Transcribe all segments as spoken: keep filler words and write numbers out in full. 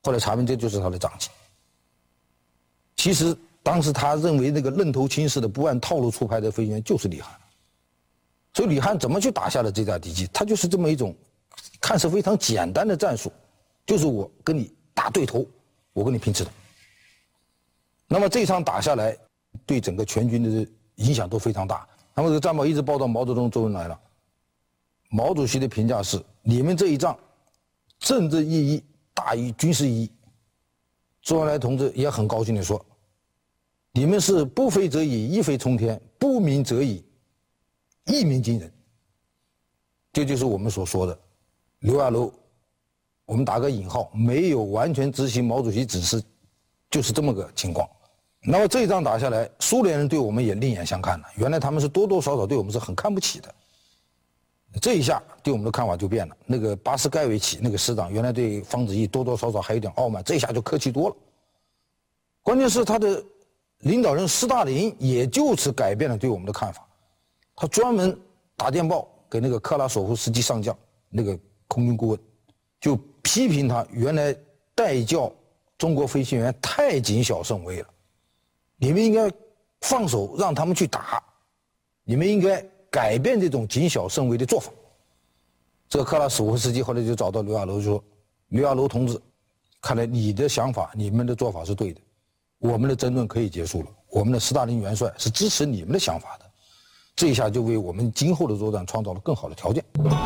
后来查明这就是他的长机。其实当时他认为那个愣头青似的不按套路出牌的飞行员就是李汉，所以李汉怎么去打下了这架敌机？他就是这么一种看似非常简单的战术，就是我跟你打对头，我跟你拼刺头。那么这一场打下来，对整个全军的影响都非常大。那么这个战报一直报到毛泽东周恩来了，毛主席的评价是：你们这一仗，政治意义大于军事意义。周恩来同志也很高兴地说：你们是不飞则已，一飞冲天；不鸣则已，一鸣惊人。这就是我们所说的刘亚楼，我们打个引号，没有完全执行毛主席指示，就是这么个情况。那么这一仗打下来，苏联人对我们也另眼相看了。原来他们是多多少少对我们是很看不起的。这一下对我们的看法就变了。那个巴斯盖维奇那个师长，原来对方子毅多多少少还有点傲慢，这一下就客气多了。关键是他的领导人斯大林也就此改变了对我们的看法。他专门打电报给那个克拉索夫斯基上将，那个空军顾问，就批评他原来带教中国飞行员太谨小慎微了。你们应该放手让他们去打，你们应该改变这种谨小慎微的做法。这个克拉索夫斯基后来就找到刘亚楼说：刘亚楼同志，看来你的想法，你们的做法是对的，我们的争论可以结束了，我们的斯大林元帅是支持你们的想法的。这一下就为我们今后的作战创造了更好的条件。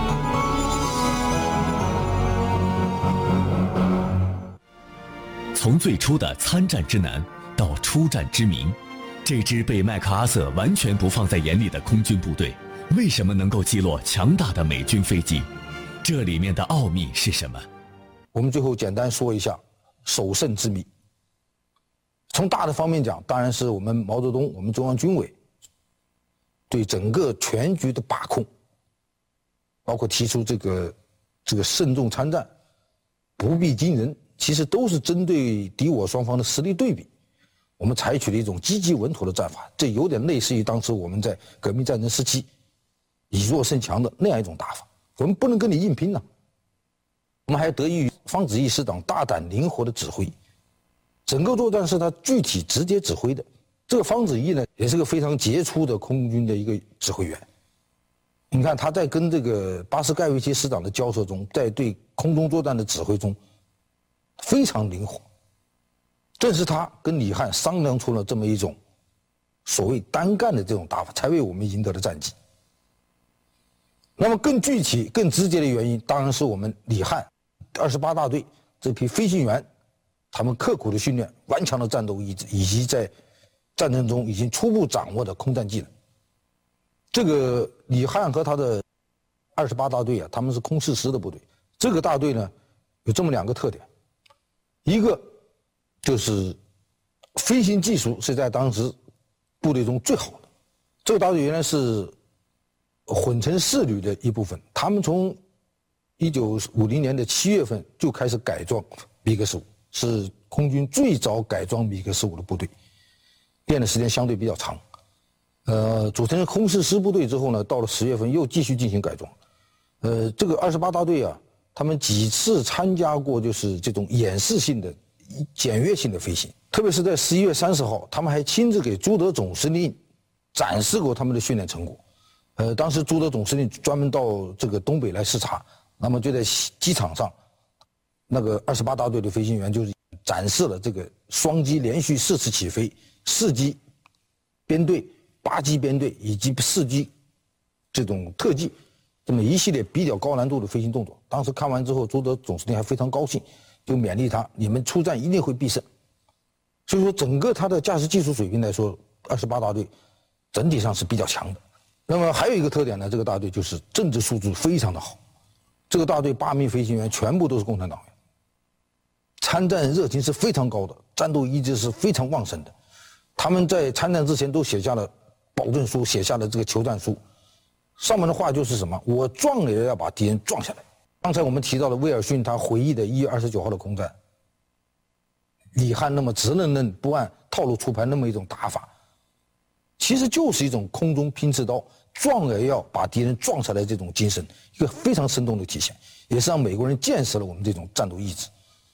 从最初的参战之难到出战之明，这支被麦克阿瑟完全不放在眼里的空军部队，为什么能够击落强大的美军飞机？这里面的奥秘是什么？ 我们最后简单说一下首胜之谜。从大的方面讲，当然是我们毛泽东，我们中央军委对整个全局的把控，包括提出这个这个慎重参战，不必惊人，其实都是针对敌我双方的实力对比，我们采取了一种积极稳妥的战法。这有点类似于当时我们在革命战争时期以弱胜强的那样一种打法。我们不能跟你硬拼呢、啊，我们还得益于方子毅师长大胆灵活的指挥，整个作战是他具体直接指挥的。这个方子毅呢，也是个非常杰出的空军的一个指挥员。你看他在跟这个巴斯盖维奇师长的交涉中，在对空中作战的指挥中非常灵活。正是他跟李汉商量出了这么一种所谓单干的这种打法，才为我们赢得了战绩。那么更具体更直接的原因，当然是我们李汉二十八大队这批飞行员他们刻苦的训练，顽强的战斗意志，以及在战争中已经初步掌握的空战技能。这个李汉和他的二十八大队啊，他们是空四师的部队。这个大队呢，有这么两个特点，一个就是飞行技术是在当时部队中最好的。这个大队原来是混成四旅的一部分，他们从一九五零年的七月份就开始改装米格十五，是空军最早改装米格十五的部队，练的时间相对比较长。呃，组成空四师部队之后呢，到了十月份又继续进行改装。呃，这个二十八大队啊，他们几次参加过就是这种演示性的、检阅性的飞行，特别是在十一月三十号，他们还亲自给朱德总司令展示过他们的训练成果。呃，当时朱德总司令专门到这个东北来视察，那么就在机场上，那个二十八大队的飞行员就是展示了这个双机连续四次起飞、四机编队、八机编队以及四机这种特技，这么一系列比较高难度的飞行动作。当时看完之后，朱德总司令还非常高兴，就勉励他：你们出战一定会必胜。所以说，整个他的驾驶技术水平来说，二十八大队整体上是比较强的。那么还有一个特点呢，这个大队就是政治素质非常的好。这个大队八名飞行员全部都是共产党员，参战热情是非常高的，战斗意志是非常旺盛的。他们在参战之前都写下了保证书，写下了这个求战书，上面的话就是什么？我撞了也要把敌人撞下来。刚才我们提到了威尔逊他回忆的一月二十九号的空战，李汉那么直愣愣不按套路出牌那么一种打法，其实就是一种空中拼刺刀，撞也要把敌人撞下来这种精神，一个非常生动的体现，也是让美国人见识了我们这种战斗意志。